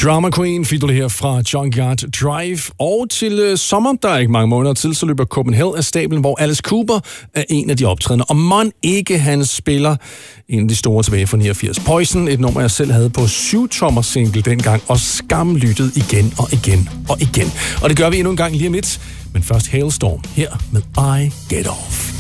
Drama Queen fik du det her fra Junkyard Drive. Og til sommer, der er ikke mange måneder til, så løber Copenhagen af stablen, hvor Alice Cooper er en af de optrædende. Og mon ikke han spiller en af de store tilbage fra 89. Poison, et nummer jeg selv havde på 7-tommer single dengang, og skamlyttede igen og igen og igen. Og det gør vi endnu en gang lige om lidt. Men først Hailstorm her med I Get Off.